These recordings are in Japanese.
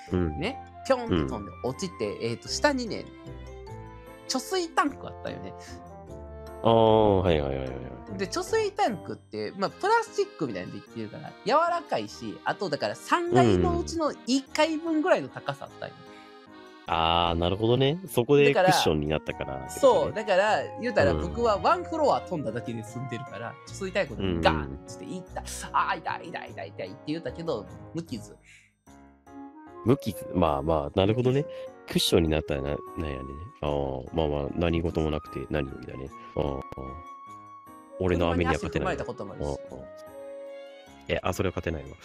ね、ぴょんって飛んで落ちて、下にね、貯水タンクあったよね。 ああ、はいはいはいはい。 で、貯水タンクって、まあ、プラスチックみたいにできてるから、柔らかいし、あとだから3階のうちの1階分ぐらいの高さあったんよ。 ああ、なるほどね。そこでクッションになったから。 そう、だから、言うたら僕はワンフロア飛んだだけで済んでるから、貯水タンクにガーンっていった。ああ、痛い痛い痛い痛いって言ったけど、無傷。 無傷まあまあ、なるほどね。クッションになったらなんやね。ああ、まあまあ、何事もなくて何よりだね。ああ。俺の雨には勝てない。 車に足踏まれたこともあるし。 それは勝てないわ。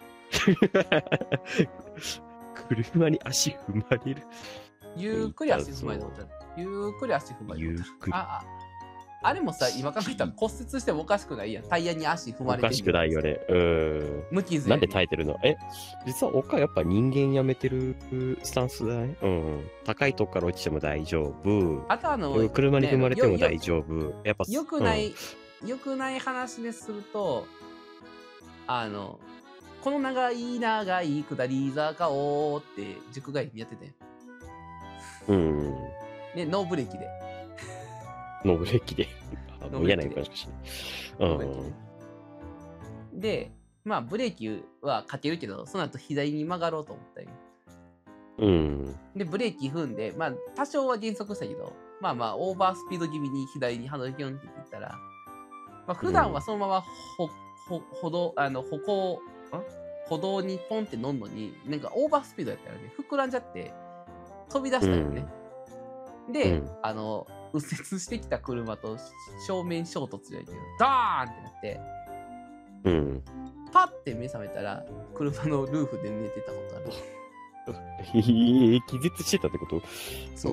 車に足踏まれる。 ゆっくり足踏まれたことある。ゆっくり足踏まれたことある。あれもさ、今考えたら骨折してもおかしくないやん。タイヤに足踏まれてる。 おかしくないよね。 無傷なんで耐えてるの？実は岡やっぱ人間やめてるスタンスだね。高いとこから落ちても大丈夫。 あと車に踏まれても大丈夫。やっぱよくない話ですると、この長い下り坂をって塾帰りにやってて。ね、ノーブレーキで。 ノーブレーキで。嫌な予感しかしない。 で、まあ、ブレーキはかけるけど、その後左に曲がろうと思ったよ。で、ブレーキ踏んで、まあ、多少は減速したけど、まあまあ、オーバースピード気味に左にハンドルキュンっていったら、まあ、普段はそのまま歩道にポンって乗んのに、なんかオーバースピードやったらね、膨らんじゃって、飛び出したよね。で、右折してきた車と正面衝突じゃないけど、ドーンってなって、パッて目覚めたら、車のルーフで寝てたことある。 気絶してたってこと？ そう。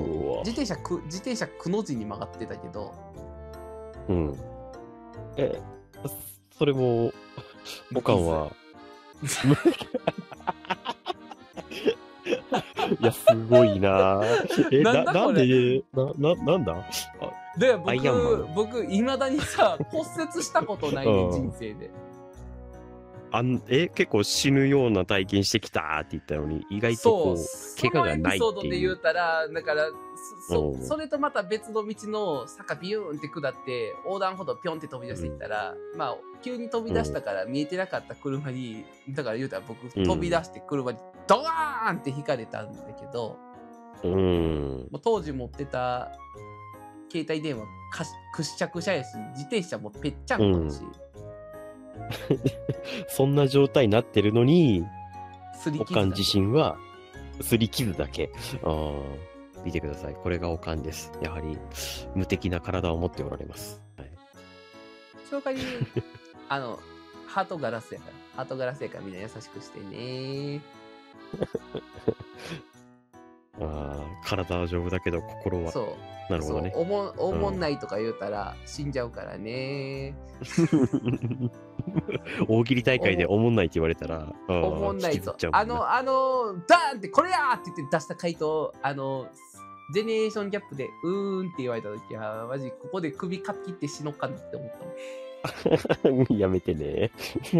自転車くの字に曲がってたけど。 それも、おかんは、いや、すごいなぁ。なんだで、僕、いまだにさ、骨折したことないね、人生で。 結構死ぬような体験してきたって言ったのに、意外とこう、怪我がないっていう。そのエピソードで言うたら、だから、それとまた別の道の坂ビューンって下って、横断歩道ピョンって飛び出していったら、まあ、急に飛び出したから見えてなかった車に、だから言うたら僕、飛び出して車にドガーンって引かれたんだけど、当時持ってた携帯電話屈着車やし、自転車もぺっちゃんこだし、 そんな状態になってるのに、 おかん自身は、すり傷だけ。見てください。これがおかんです。やはり、無敵な体を持っておられます。はい。 その代わりに、ハートガラスやからみんな優しくしてね。 体は丈夫だけど、心は。 そう。 なるほどね。 おもんないとか言うたら死んじゃうからね。 大喜利大会でおもんないって言われたら、 おもんないぞ。ダーンってこれやーって言って出した回答、ジェネレーションギャップでって言われた時は、マジここで首かっきって死のうかなって思ったもん。 やめてね。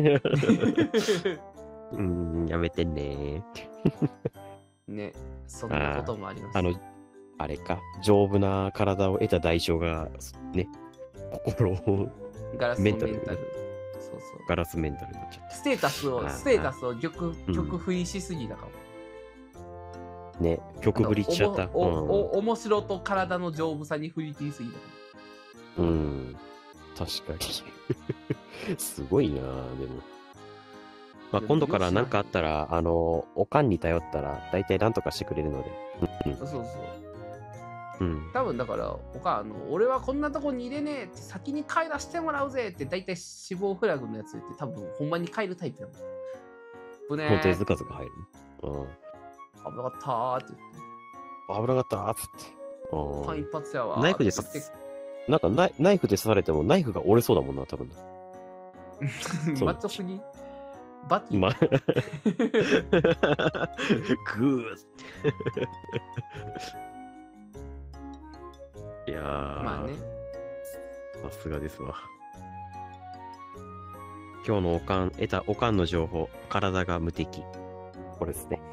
やめてね。 ね、そんなこともあります。 あれか、丈夫な体を得た代償が、ね、心を、 ガラスメンタル。 そうガラスメンタルになっちゃった。 ステータスを曲振りしすぎだかも。 ね、曲振りしちゃった。 面白と体の丈夫さに振り切りすぎだかも。確かに。すごいなでも。まあ、今度から何かあったら、おかんに頼ったら、大体何とかしてくれるので。 そう。多分だから、俺はこんなとこに入れねえって先に帰らせてもらうぜって大体死亡フラグのやつ言って多分ほんまに帰るタイプだもん。 本当にズカズカ入る。 危なかったーって言って。 危なかったーっつって。 間一髪やわ。 ナイフでなんかナイフで刺されてもナイフが折れそうだもんな、多分。 マッチョすぎバキグーいやー、 まあね。 さすがですわ。今日のおかんの情報、体が無敵。これですね。